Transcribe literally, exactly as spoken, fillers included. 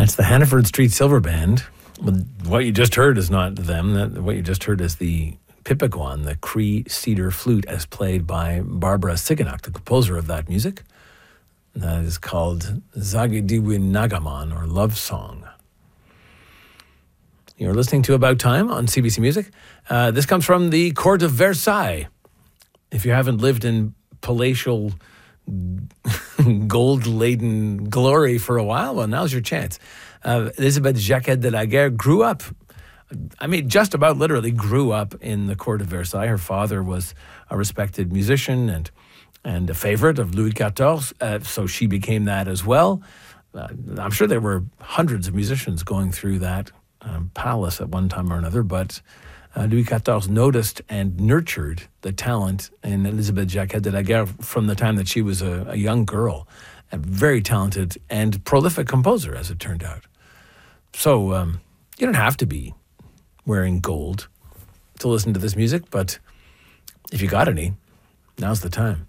That's the Hannaford Street Silver Band. What you just heard is not them. What you just heard is the Pipiguan, the Cree cedar flute, as played by Barbara Siganak, the composer of that music. That is called Zagidiwi Nagaman, or Love Song. You're listening to About Time on C B C Music. Uh, this comes from the Court of Versailles. If you haven't lived in palatial, gold-laden glory for a while, well, now's your chance. Uh, Elizabeth Jacquet de la Guerre grew up, I mean, just about literally grew up in the Court of Versailles. Her father was a respected musician and and a favorite of Louis the fourteenth, uh, so she became that as well. Uh, I'm sure there were hundreds of musicians going through that um, palace at one time or another, but uh, Louis the fourteenth noticed and nurtured the talent in Elizabeth Jacquet de la Guerre from the time that she was a, a young girl. A very talented and prolific composer, as it turned out. So um, you don't have to be wearing gold to listen to this music, but if you got any, now's the time.